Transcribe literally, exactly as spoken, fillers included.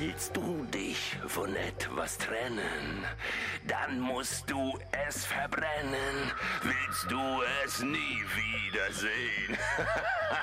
Willst du dich von etwas trennen, dann musst du es verbrennen. Willst du es nie wiedersehen?